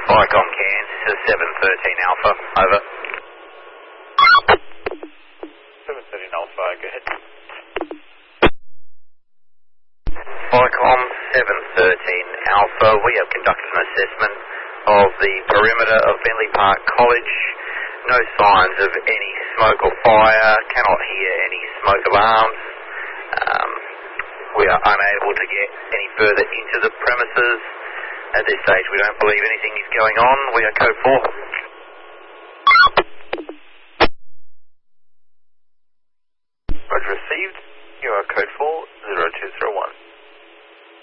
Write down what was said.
Vicom Cairns, this is 713 Alpha, over. 713 Alpha, go ahead. Vicom 713 Alpha, we have conducted an assessment of the perimeter of Bentley Park College. No signs of any smoke or fire, cannot hear any smoke alarms. We are unable to get any further into the premises. At this stage we don't believe anything is going on. We are code 4.